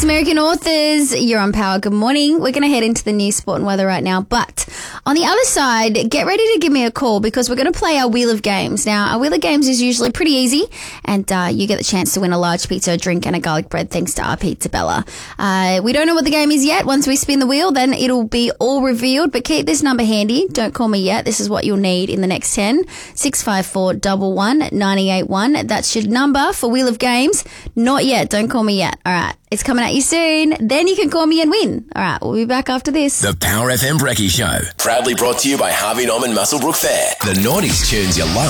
American authors. You're on Power. Good morning. We're going to head into the news, sport and weather right now. But on the other side, get ready to give me a call because we're going to play our Wheel of Games. Now, our Wheel of Games is usually pretty easy and you get the chance to win a large pizza, a drink and a garlic bread thanks to our Pizza Bella. We don't know what the game is yet. Once we spin the wheel, then it'll be all revealed. But keep this number handy. Don't call me yet. This is what you'll need in the next 10. 654 11 981. That's your number for Wheel of Games. Not yet. Don't call me yet. All right. It's coming at you soon. Then you can call me and win. All right. We'll be back after this. The Power FM Brekkie Show. Proudly brought to you by Harvey Norman Muswellbrook Fair. The noughties tunes you love.